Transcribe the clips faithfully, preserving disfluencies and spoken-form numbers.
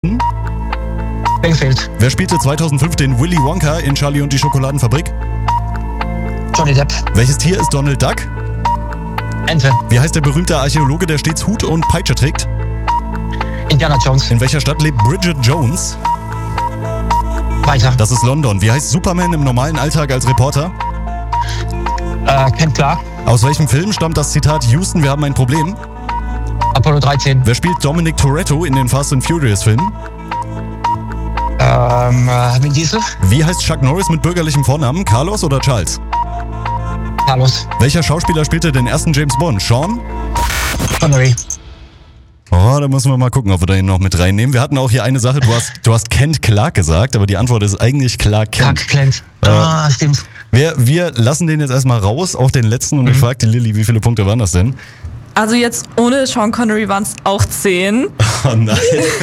Springfield. Wer spielte zweitausendfünf den Willy Wonka in Charlie und die Schokoladenfabrik? Johnny Depp. Welches Tier ist Donald Duck? Ente. Wie heißt der berühmte Archäologe, der stets Hut und Peitsche trägt? Indiana Jones. In welcher Stadt lebt Bridget Jones? Weiter. Das ist London. Wie heißt Superman im normalen Alltag als Reporter? Äh, Ken Clark. Aus welchem Film stammt das Zitat Houston, wir haben ein Problem? Apollo dreizehn. Wer spielt Dominic Toretto in den Fast and Furious Filmen? Ähm, äh, Vin Diesel. Wie heißt Chuck Norris mit bürgerlichem Vornamen? Carlos oder Charles? Carlos. Welcher Schauspieler spielte den ersten James Bond? Sean? Connery. Oh, da müssen wir mal gucken, ob wir den noch mit reinnehmen. Wir hatten auch hier eine Sache, du hast, du hast Kent Clark gesagt, aber die Antwort ist eigentlich Clark Kent. Clark Kent. Äh, Ah, stimmt. Wir, wir lassen den jetzt erstmal raus, auch den letzten. Und Mhm. ich frage die Lilly, wie viele Punkte waren das denn? Also jetzt ohne Sean Connery waren es auch zehn. Oh nein.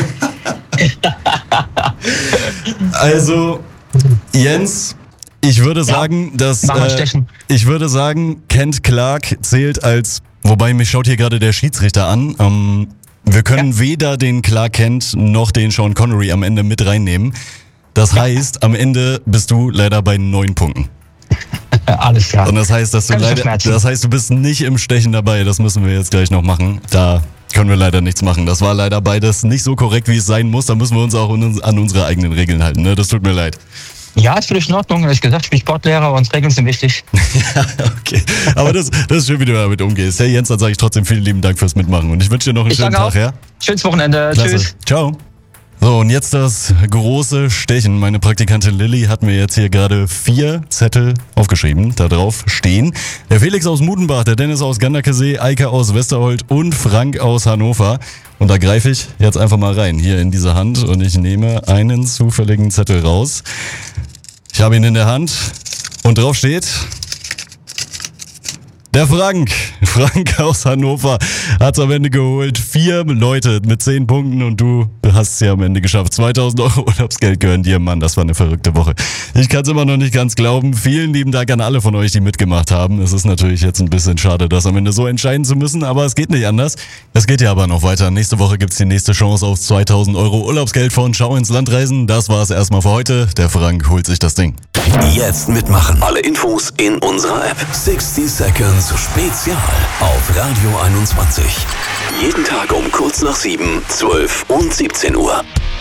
Also, Jens, ich würde sagen, dass Mach mal äh, stechen. ich würde sagen, Kent Clark zählt als, wobei mich schaut hier gerade der Schiedsrichter an. Ähm, wir können Ja. weder den Clark Kent noch den Sean Connery am Ende mit reinnehmen. Das heißt, am Ende bist du leider bei neun Punkten. Äh, alles klar. Und das heißt, dass du Kann ich leider, verschmerzen. das heißt, du bist nicht im Stechen dabei. Das müssen wir jetzt gleich noch machen. Da können wir leider nichts machen. Das war leider beides nicht so korrekt, wie es sein muss. Da müssen wir uns auch an unsere eigenen Regeln halten. Ne? Das tut mir leid. Ja, ist völlig in Ordnung. Ehrlich gesagt, ich bin Sportlehrer und Regeln sind wichtig. Ja, okay. Aber das, das ist schön, wie du damit umgehst. Hey Jens, dann sage ich trotzdem vielen lieben Dank fürs Mitmachen. Und ich wünsche dir noch einen Ich schönen danke Tag. auch. Ja? Schönes Wochenende. Klasse. Tschüss. Ciao. So, und jetzt das große Stechen. Meine Praktikantin Lilly hat mir jetzt hier gerade vier Zettel aufgeschrieben. Da drauf stehen der Felix aus Mudenbach, der Dennis aus Ganderkesee, Eike aus Westerholt und Frank aus Hannover. Und da greife ich jetzt einfach mal rein, hier in diese Hand. Und ich nehme einen zufälligen Zettel raus. Ich habe ihn in der Hand und drauf steht... Der Frank, Frank aus Hannover hat es am Ende geholt. Vier Leute mit zehn Punkten und du hast es ja am Ende geschafft. zweitausend Euro Urlaubsgeld gehören dir, Mann. Das war eine verrückte Woche. Ich kann es immer noch nicht ganz glauben. Vielen lieben Dank an alle von euch, die mitgemacht haben. Es ist natürlich jetzt ein bisschen schade, das am Ende so entscheiden zu müssen, aber es geht nicht anders. Es geht ja aber noch weiter. Nächste Woche gibt's die nächste Chance auf zweitausend Euro Urlaubsgeld von Schau ins Land reisen. Das war es erstmal für heute. Der Frank holt sich das Ding. Jetzt mitmachen. Alle Infos in unserer App. sechzig Seconds Spezial auf Radio einundzwanzig. Jeden Tag um kurz nach sieben, zwölf und siebzehn Uhr.